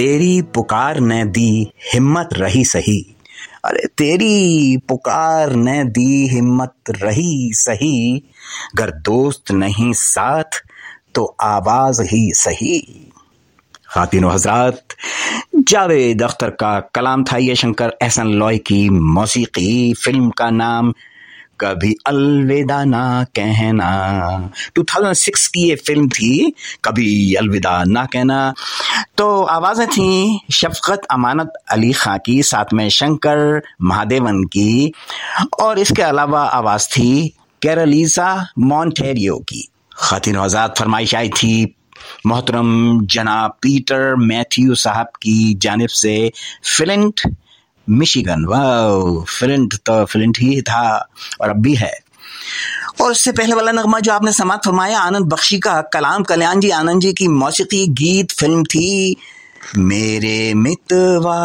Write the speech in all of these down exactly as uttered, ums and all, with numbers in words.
तेरी पुकार ने दी हिम्मत रही सही। अरे तेरी पुकार ने दी हिम्मत रही सही, गर दोस्त नहीं साथ तो आवाज ही सही। खातिन हजरात, जावेद अख्तर का कलाम था ये, शंकर एहसान लॉय की मौसीकी। फिल्म का नाम कभी अलविदा ना कहना। दो हज़ार छह की ये फिल्म थी, कभी अलविदा ना कहना। तो आवाज़ें थी शफकत अमानत अली खां की, साथ में शंकर महादेवन की, और इसके अलावा आवाज़ थी कैरोलिसा मॉन्टेरियो की। खातिन हज़रात, फरमाइश आई थी मोहतरम जनाब पीटर मैथ्यू साहब की जानिब से, फ्लिंट मिशिगन। वाह, फ्लिंट तो फ्लिंट ही था और अब भी है। और उससे पहले वाला नगमा जो आपने समात फरमाया, आनंद बख्शी का कलाम, कल्याण जी आनंद जी की मौसीकी, गीत फिल्म थी मेरे मितवा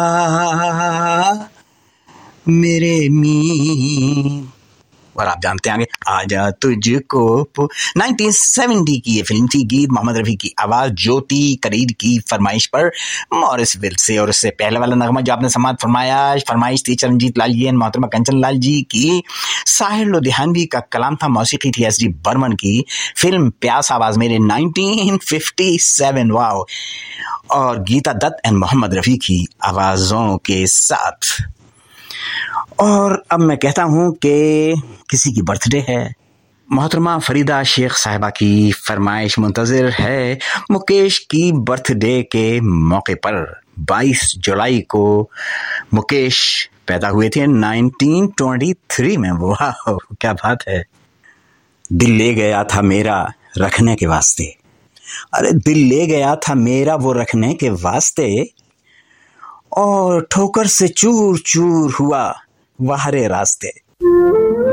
मेरे मी। और आप जानते हैं आगे, आजा तुझको। उन्नीस सौ सत्तर की ये फिल्म थी, गीत मोहम्मद रफ़ी की, आवाज़ ज्योति करीर की फरमाइश पर मॉरिस विल से। और उससे पहले वाला नगमा जो आपने समात फरमाया, फरमाइश थी चरणजीत लाल जी और मोहतरमा कंचन लाल जी की। साहिर लुधियानवी का कलाम था, मौसीकी थी एस डी बर्मन की। फिल्म प्यास आवाज़ मेरे उन्नीस सौ सत्तावन। वाओ। और गीता दत्त एंड मोहम्मद रफ़ी की आवाज़ों के साथ। और अब मैं कहता हूँ कि किसी की बर्थडे है, मोहतरमा फरीदा शेख साहिबा की फरमाइश मुंतज़िर है। मुकेश की बर्थडे के मौके पर बाईस जुलाई को मुकेश पैदा हुए थे उन्नीस सौ तेईस में। वाह, क्या बात है। दिल ले गया था मेरा रखने के वास्ते। अरे दिल ले गया था मेरा वो रखने के वास्ते, और ठोकर से चूर चूर हुआ वहरे रास्ते।